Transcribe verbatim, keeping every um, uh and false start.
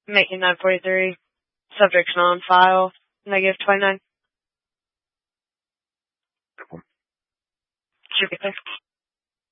Making nine forty-three. Subject's non-file. Negative twenty-nine. Should be clear.